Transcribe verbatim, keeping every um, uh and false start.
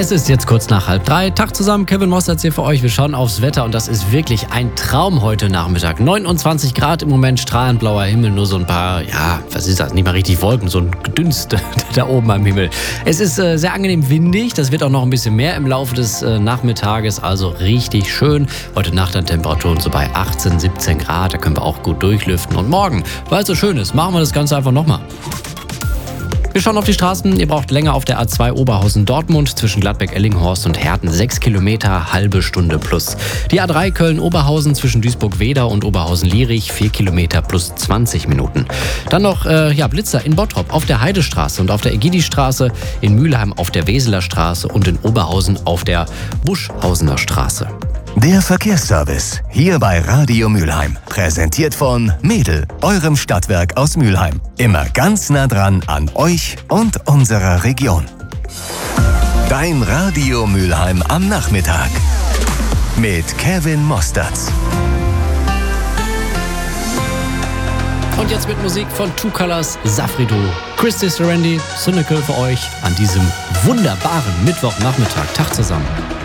Es ist jetzt kurz nach halb drei. Tag zusammen, Kevin Mostert hier für euch. Wir schauen aufs Wetter und das ist wirklich ein Traum heute Nachmittag. neunundzwanzig Grad im Moment, strahlend blauer Himmel, nur so ein paar, ja, was ist das, nicht mal richtig Wolken, so ein Gedünst da oben am Himmel. Es ist äh, sehr angenehm windig, das wird auch noch ein bisschen mehr im Laufe des äh, Nachmittages, also richtig schön. Heute Nacht dann Temperaturen so bei achtzehn, siebzehn Grad, da können wir auch gut durchlüften. Und morgen, weil es so schön ist, machen wir das Ganze einfach nochmal. Wir schauen auf die Straßen. Ihr braucht länger auf der A zwei Oberhausen-Dortmund zwischen Gladbeck-Ellinghorst und Herten. sechs Kilometer, halbe Stunde plus. Die A drei Köln-Oberhausen zwischen Duisburg-Wedau und Oberhausen-Lierich. vier Kilometer plus zwanzig Minuten. Dann noch äh, ja, Blitzer in Bottrop auf der Heidestraße und auf der Ägidistraße. In Mülheim auf der Weseler Straße und in Oberhausen auf der Buschhausener Straße. Der Verkehrsservice hier bei Radio Mülheim. Präsentiert von Mädel, eurem Stadtwerk aus Mülheim. Immer ganz nah dran an euch und unserer Region. Dein Radio Mülheim am Nachmittag. Mit Kevin Mostert. Und jetzt mit Musik von Two Colors, Safrido, Christy Serendi, Cynical für euch an diesem wunderbaren Mittwochnachmittag. Tag zusammen.